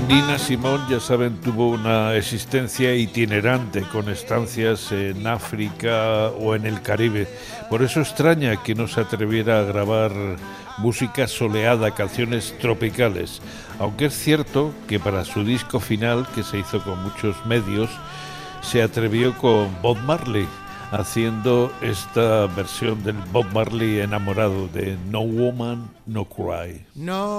Nina Simone, ya saben, tuvo una existencia itinerante con estancias en África o en el Caribe. Por eso extraña que no se atreviera a grabar música soleada, canciones tropicales. Aunque es cierto que para su disco final, que se hizo con muchos medios, se atrevió con Bob Marley, haciendo esta versión del Bob Marley enamorado de No Woman, No Cry. No